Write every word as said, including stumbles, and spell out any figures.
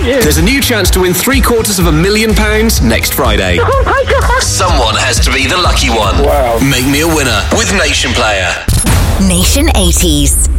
you. There's a new chance to win three quarters of a million pounds next Friday. Oh my God. Someone has to be the lucky one. Wow. Make me a winner with Nation Player. Nation eighties.